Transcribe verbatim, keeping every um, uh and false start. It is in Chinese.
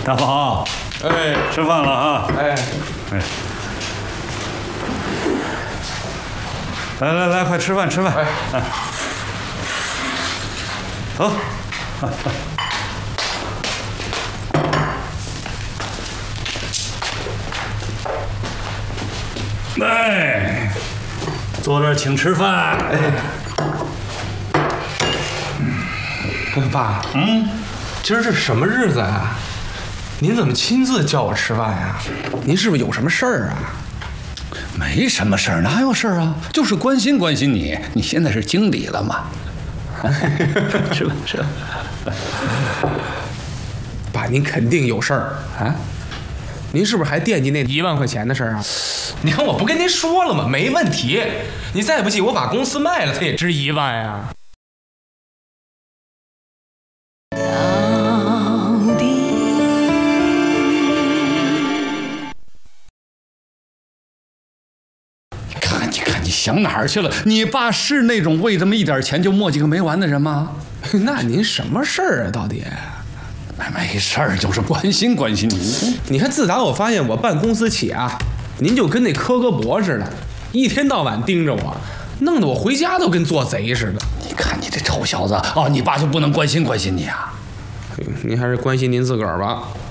大宝， 哎， 吃饭了啊！ 哎， 哎，来来来，快吃饭吃饭！ 哎， 哎，走。哎，坐这儿请吃饭。哎， 爸，嗯，今儿这什么日子啊？您怎么亲自叫我吃饭呀？您是不是有什么事儿啊？ 没什么事儿，哪有事儿啊？就是关心关心你。你现在是经理了嘛？吃吧吃吧。 爸，您肯定有事儿啊？ 您是不是还惦记那一万块钱的事儿啊？你看我不跟您说了吗？没问题。你再不济，我把公司卖了，它也值一万呀。 看你看你想哪儿去了？你爸是那种为这么一点钱就磨叽个没完的人吗？ 那您什么事儿啊？到底？ 没事儿，就是关心关心你。 你看，自打我发现我办公司起啊，您就跟那科格博似的，一天到晚盯着我，弄得我回家都跟做贼似的。 你看你这臭小子哦，你爸就不能关心关心你啊？ 您还是关心您自个儿吧。